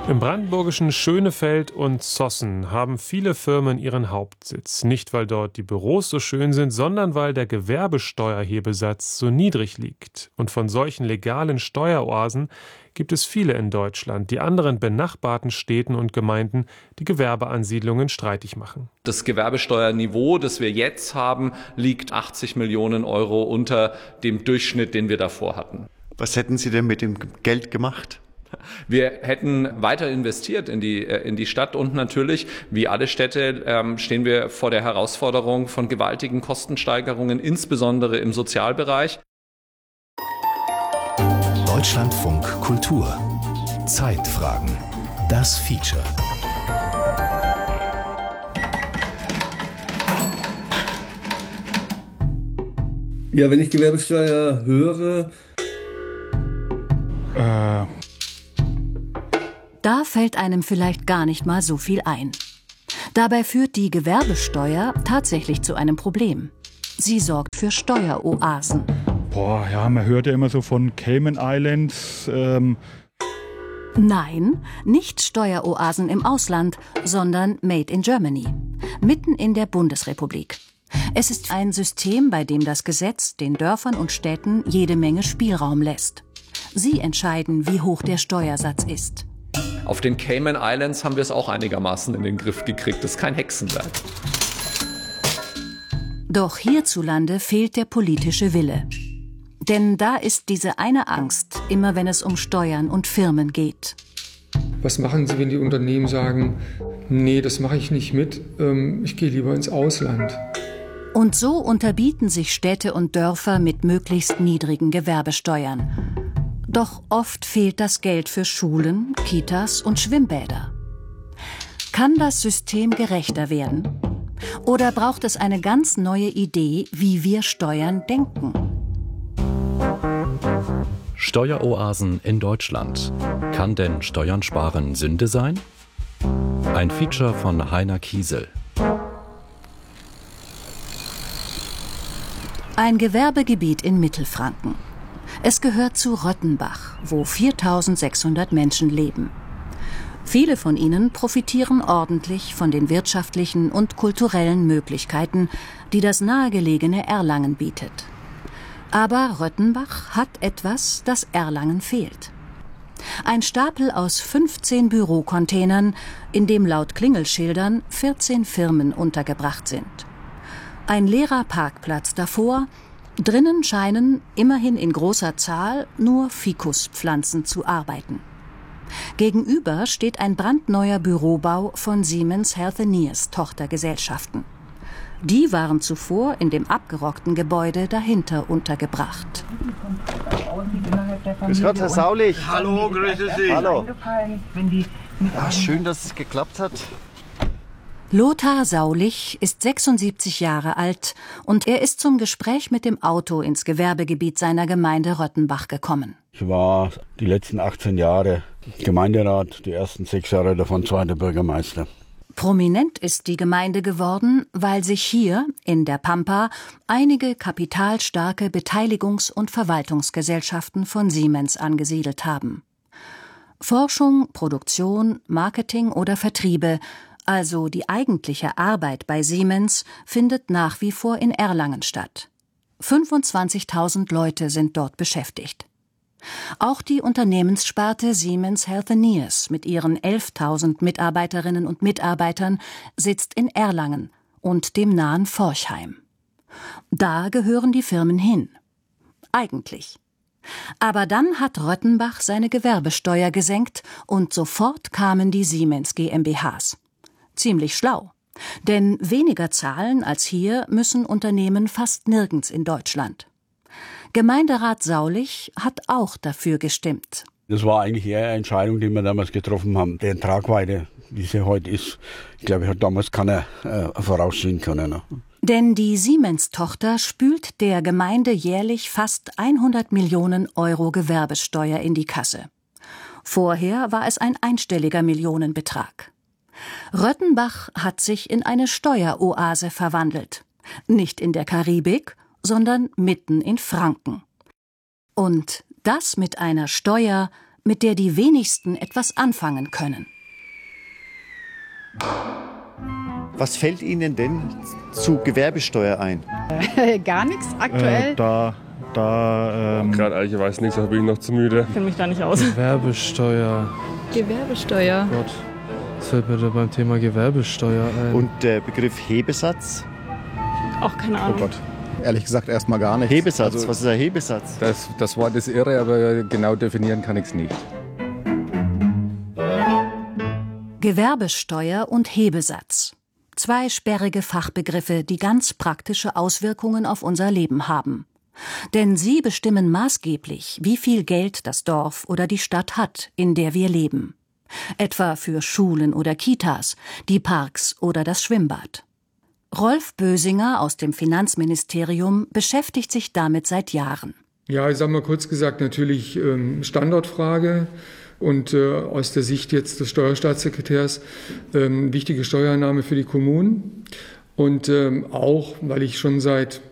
Im brandenburgischen Schönefeld und Zossen haben viele Firmen ihren Hauptsitz. Nicht, weil dort die Büros so schön sind, sondern weil der Gewerbesteuerhebesatz so niedrig liegt. Und von solchen legalen Steueroasen gibt es viele in Deutschland, die anderen benachbarten Städten und Gemeinden die Gewerbeansiedlungen streitig machen. Das Gewerbesteuerniveau, das wir jetzt haben, liegt 80 Millionen Euro unter dem Durchschnitt, den wir davor hatten. Was hätten Sie denn mit dem Geld gemacht? Wir hätten weiter investiert in die Stadt und natürlich, wie alle Städte, stehen wir vor der Herausforderung von gewaltigen Kostensteigerungen, insbesondere im Sozialbereich. Deutschlandfunk Kultur. Zeitfragen. Das Feature. Ja, wenn ich Gewerbesteuer höre... Da fällt einem vielleicht gar nicht mal so viel ein. Dabei führt die Gewerbesteuer tatsächlich zu einem Problem. Sie sorgt für Steueroasen. Man hört ja immer so von Cayman Islands. Nein, nicht Steueroasen im Ausland, sondern Made in Germany, mitten in der Bundesrepublik. Es ist ein System, bei dem das Gesetz den Dörfern und Städten jede Menge Spielraum lässt. Sie entscheiden, wie hoch der Steuersatz ist. Auf den Cayman Islands haben wir es auch einigermaßen in den Griff gekriegt. Das ist kein Hexenwerk. Doch hierzulande fehlt der politische Wille. Denn da ist diese eine Angst, immer wenn es um Steuern und Firmen geht. Was machen Sie, wenn die Unternehmen sagen, nee, das mache ich nicht mit, ich gehe lieber ins Ausland? Und so unterbieten sich Städte und Dörfer mit möglichst niedrigen Gewerbesteuern. Doch oft fehlt das Geld für Schulen, Kitas und Schwimmbäder. Kann das System gerechter werden? Oder braucht es eine ganz neue Idee, wie wir Steuern denken? Steueroasen in Deutschland. Kann denn Steuern sparen Sünde sein? Ein Feature von Heiner Kiesel. Ein Gewerbegebiet in Mittelfranken. Es gehört zu Röttenbach, wo 4.600 Menschen leben. Viele von ihnen profitieren ordentlich von den wirtschaftlichen und kulturellen Möglichkeiten, die das nahegelegene Erlangen bietet. Aber Röttenbach hat etwas, das Erlangen fehlt. Ein Stapel aus 15 Bürocontainern, in dem laut Klingelschildern 14 Firmen untergebracht sind. Ein leerer Parkplatz davor. Drinnen scheinen, immerhin in großer Zahl, nur Fikuspflanzen zu arbeiten. Gegenüber steht ein brandneuer Bürobau von Siemens Healthineers Tochtergesellschaften. Die waren zuvor in dem abgerockten Gebäude dahinter untergebracht. Grüß Gott, Herr Saulich. Hallo, grüße Sie. Hallo. Schön, dass es geklappt hat. Lothar Saulich ist 76 Jahre alt und er ist zum Gespräch mit dem Auto ins Gewerbegebiet seiner Gemeinde Röttenbach gekommen. Ich war die letzten 18 Jahre Gemeinderat, die ersten 6 Jahre davon zweiter Bürgermeister. Prominent ist die Gemeinde geworden, weil sich hier, in der Pampa, einige kapitalstarke Beteiligungs- und Verwaltungsgesellschaften von Siemens angesiedelt haben. Forschung, Produktion, Marketing oder Vertriebe, also die eigentliche Arbeit bei Siemens, findet nach wie vor in Erlangen statt. 25.000 Leute sind dort beschäftigt. Auch die Unternehmenssparte Siemens Healthineers mit ihren 11.000 Mitarbeiterinnen und Mitarbeitern sitzt in Erlangen und dem nahen Forchheim. Da gehören die Firmen hin. Eigentlich. Aber dann hat Röttenbach seine Gewerbesteuer gesenkt und sofort kamen die Siemens GmbHs. Ziemlich schlau. Denn weniger zahlen als hier müssen Unternehmen fast nirgends in Deutschland. Gemeinderat Saulich hat auch dafür gestimmt. Das war eigentlich eher eine Entscheidung, die wir damals getroffen haben. Die Tragweite, wie sie heute ist, ich glaube, hat damals keiner voraussehen können. Denn die Siemens-Tochter spült der Gemeinde jährlich fast 100 Millionen Euro Gewerbesteuer in die Kasse. Vorher war es ein einstelliger Millionenbetrag. Röttenbach hat sich in eine Steueroase verwandelt. Nicht in der Karibik, sondern mitten in Franken. Und das mit einer Steuer, mit der die wenigsten etwas anfangen können. Was fällt Ihnen denn zu Gewerbesteuer ein? Gar nichts aktuell. Gerade ehrlicherweise nichts, da bin ich noch zu müde. Ich kenne mich da nicht aus. Gewerbesteuer. Gewerbesteuer. Gott, was fällt mir da beim Thema Gewerbesteuer ein? Und der Begriff Hebesatz? Auch keine Ahnung. Oh Gott, ehrlich gesagt erstmal gar nicht. Hebesatz, also, was ist ein Hebesatz? Das Wort ist irre, aber genau definieren kann ich es nicht. Gewerbesteuer und Hebesatz. 2 sperrige Fachbegriffe, die ganz praktische Auswirkungen auf unser Leben haben. Denn sie bestimmen maßgeblich, wie viel Geld das Dorf oder die Stadt hat, in der wir leben. Etwa für Schulen oder Kitas, die Parks oder das Schwimmbad. Rolf Bösinger aus dem Finanzministerium beschäftigt sich damit seit Jahren. Ja, ich sage mal kurz gesagt, natürlich Standortfrage. Und aus der Sicht jetzt des Steuerstaatssekretärs wichtige Steuereinnahme für die Kommunen. Und auch, weil ich schon seit